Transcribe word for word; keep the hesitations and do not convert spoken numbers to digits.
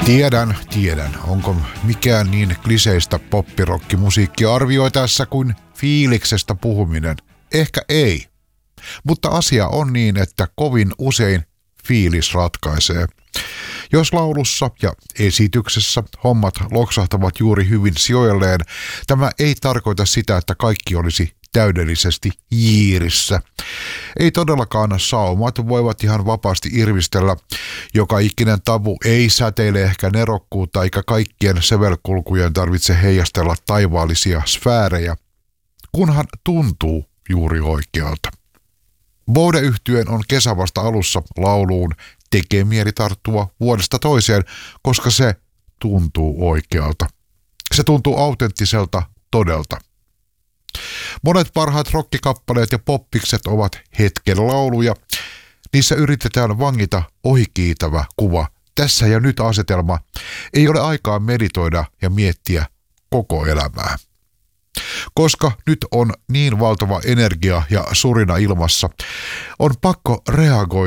Tiedän, tiedän. Onko mikään niin kliseistä poppirokkimusiikkia arvioitaessa kuin fiiliksestä puhuminen? Ehkä ei. Mutta asia on niin, että kovin usein fiilis ratkaisee. Jos laulussa ja esityksessä hommat loksahtavat juuri hyvin sijoilleen, tämä ei tarkoita sitä, että kaikki olisi täydellisesti jiirissä. Ei todellakaan saumat voivat ihan vapaasti irvistellä. Joka ikinen tavu ei säteile ehkä nerokkuutta, eikä kaikkien sävelkulkujen tarvitse heijastella taivaallisia sfäärejä, kunhan tuntuu juuri oikealta. Bode-yhtyeen on kesä vasta alussa lauluun tekee mieli tarttua vuodesta toiseen, koska se tuntuu oikealta. Se tuntuu autenttiselta todelta. Monet parhaat rockikappaleet ja poppikset ovat hetken lauluja. Niissä yritetään vangita ohikiitävä kuva. Tässä ja nyt asetelma. Ei ole aikaa meditoida ja miettiä koko elämää. Koska nyt on niin valtava energia ja surina ilmassa, on pakko reagoida